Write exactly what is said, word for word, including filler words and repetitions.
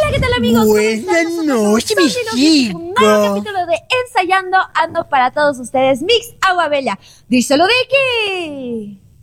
¿qué tal, amigos? Buenas noches, mis chicos. Un nuevo capítulo de Ensayando Ando para todos ustedes. Mix Agua Bella. Díselo de qué.